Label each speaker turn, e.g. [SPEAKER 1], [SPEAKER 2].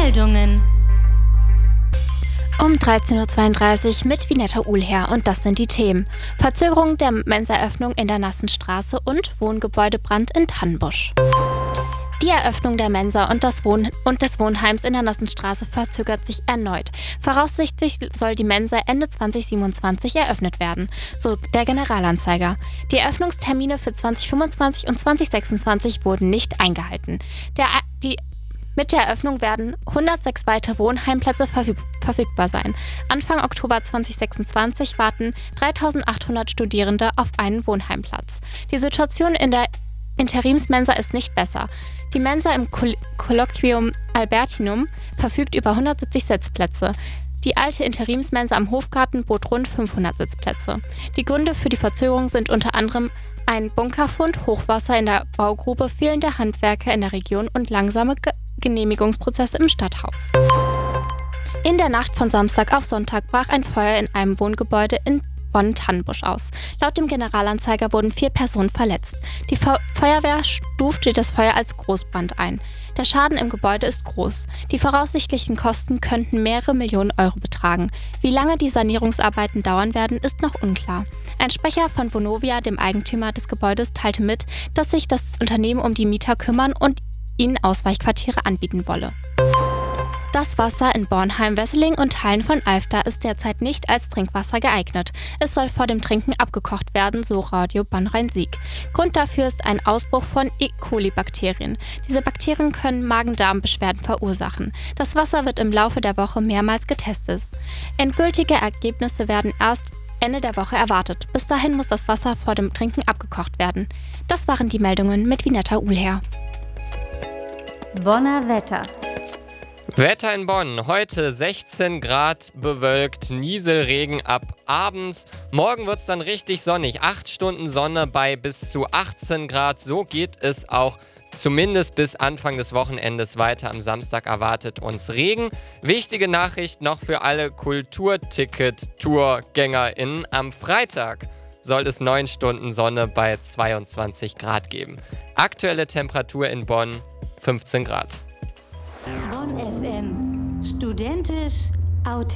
[SPEAKER 1] Meldungen.
[SPEAKER 2] Um 13.32 Uhr mit Vinetta Uhlher und das sind die Themen. Verzögerung der Mensa-Eröffnung in der Nassenstraße und Wohngebäudebrand in Tannenbusch. Die Eröffnung der Mensa und des Wohnheims in der Nassenstraße verzögert sich erneut. Voraussichtlich soll die Mensa Ende 2027 eröffnet werden, so der Generalanzeiger. Die Eröffnungstermine für 2025 und 2026 wurden nicht eingehalten. Mit der Eröffnung werden 106 weitere Wohnheimplätze verfügbar sein. Anfang Oktober 2026 warten 3.800 Studierende auf einen Wohnheimplatz. Die Situation in der Interimsmensa ist nicht besser. Die Mensa im Kolloquium Albertinum verfügt über 170 Sitzplätze. Die alte Interimsmensa am Hofgarten bot rund 500 Sitzplätze. Die Gründe für die Verzögerung sind unter anderem ein Bunkerfund, Hochwasser in der Baugrube, fehlende Handwerker in der Region und langsame Genehmigungsprozesse im Stadthaus. In der Nacht von Samstag auf Sonntag brach ein Feuer in einem Wohngebäude in Bonn-Tannenbusch aus. Laut dem Generalanzeiger wurden 4 Personen verletzt. Die Feuerwehr stufte das Feuer als Großbrand ein. Der Schaden im Gebäude ist groß. Die voraussichtlichen Kosten könnten mehrere Millionen Euro betragen. Wie lange die Sanierungsarbeiten dauern werden, ist noch unklar. Ein Sprecher von Vonovia, dem Eigentümer des Gebäudes, teilte mit, dass sich das Unternehmen um die Mieter kümmern und ihnen Ausweichquartiere anbieten wolle. Das Wasser in Bornheim, Wesseling und Teilen von Alfter ist derzeit nicht als Trinkwasser geeignet. Es soll vor dem Trinken abgekocht werden, so Radio Bonn-Rhein-Sieg. Grund dafür ist ein Ausbruch von E. coli-Bakterien. Diese Bakterien können Magen-Darm-Beschwerden verursachen. Das Wasser wird im Laufe der Woche mehrmals getestet. Endgültige Ergebnisse werden erst Ende der Woche erwartet. Bis dahin muss das Wasser vor dem Trinken abgekocht werden. Das waren die Meldungen mit Vinetta Uhlher.
[SPEAKER 3] Bonner Wetter.
[SPEAKER 4] Wetter in Bonn. Heute 16 Grad bewölkt, Nieselregen ab abends. Morgen wird es dann richtig sonnig. 8 Stunden Sonne bei bis zu 18 Grad. So geht es auch zumindest bis Anfang des Wochenendes weiter. Am Samstag erwartet uns Regen. Wichtige Nachricht noch für alle Kulturticket-TourgängerInnen. Am Freitag soll es 9 Stunden Sonne bei 22 Grad geben. Aktuelle Temperatur in Bonn 15 Grad.
[SPEAKER 1] Bonn FM. Studentisch, authentisch.